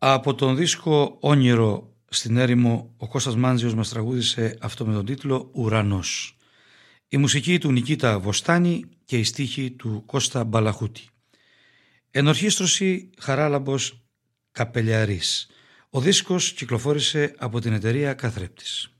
Από τον δίσκο «Όνειρο στην έρημο» ο Κώστας Μάντζιος μας τραγούδισε αυτό με τον τίτλο «Ουρανός». Η μουσική του Νικήτα Βοστάνη και η στίχη του Κώστα Μπαλαχούτη. Ενορχήστρωση Χαράλαμπος Καπελιαρής. Ο δίσκος κυκλοφόρησε από την εταιρεία Καθρέπτης.